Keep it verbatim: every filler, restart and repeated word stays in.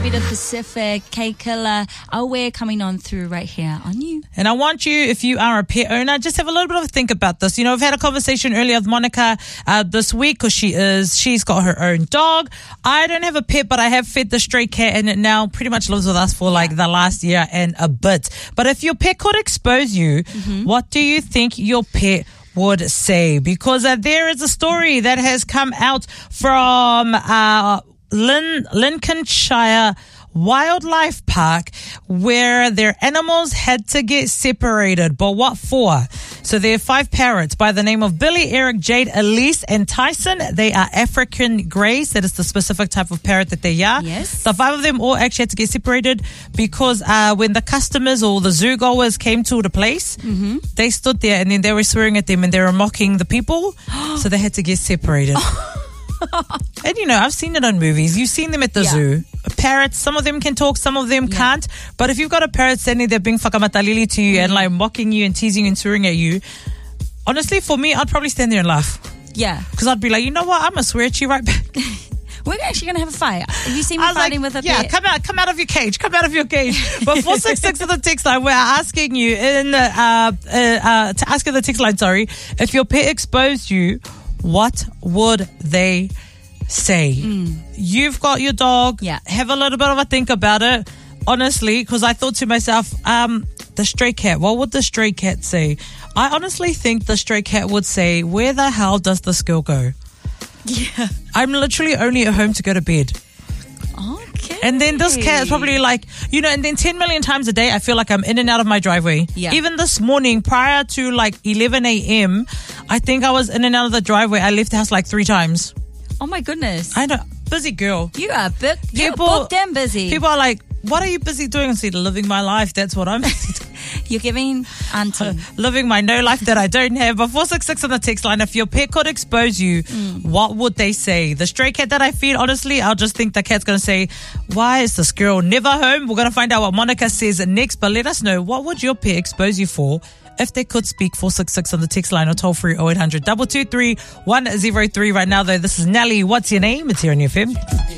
David Pacific, K Killer, Aware coming on through right here on you. And I want you, if you are a pet owner, just have a little bit of a think about this. You know, I've had a conversation earlier with Monica uh, this week because she is, she's got her own dog. I don't have a pet, but I have fed the stray cat and it now pretty much lives with us for like the last year and a bit. But if your pet could expose you, mm-hmm. what do you think your pet would say? Because uh, there is a story that has come out from uh, Lin- Lincolnshire Wildlife Park where their animals had to get separated. But what for? So there are five parrots by the name of Billy, Eric, Jade, Elise, and Tyson. They are African greys. That is the specific type of parrot that they are. Yes. The five of them all actually had to get separated because uh, when the customers or the zoo goers came to the place, mm-hmm. they stood there and then they were swearing at them and they were mocking the people. So they had to get separated. And you know, I've seen it on movies. You've seen them at the yeah. zoo. Parrots, some of them can talk, some of them yeah. can't. But if you've got a parrot standing there being whakamatalili to you mm. and like mocking you and teasing you and swearing at you, honestly, for me, I'd probably stand there and laugh. Yeah. Because I'd be like, you know what? I'm going to swear at you right back. We're actually going to have a fight. Have you seen me fighting like, with a yeah, pet? come out, come out of your cage. Come out of your cage. But four six six of the text line, we're asking you in uh, uh, uh, to ask in the text line, sorry, if your pet exposed you, what would they say? Mm. You've got your dog. Yeah. Have a little bit of a think about it. Honestly, because I thought to myself, um, the stray cat, what would the stray cat say? I honestly think the stray cat would say, where the hell does this girl go? Yeah. I'm literally only at home to go to bed. Okay. And then this cat is probably like, you know, and then ten million times a day, I feel like I'm in and out of my driveway. Yeah. Even this morning, prior to like eleven a.m., I think I was in and out of the driveway. I left the house like three times. Oh my goodness. I know. Busy girl. You are bit, you're people, booked and busy. People are like, what are you busy doing? I said, living my life. That's what I'm busy doing. You're giving auntie. Living my no life that I don't have. But four six six on the text line, if your pet could expose you, mm. what would they say? The stray cat that I feed, honestly, I'll just think the cat's going to say, why is this girl never home? We're going to find out what Monica says next. But let us know, what would your pet expose you for? If they could speak, four six six on the text line or toll free oh eight hundred, two two three, one oh three. Right now, though, this is Nelly. What's your name? It's here on F M.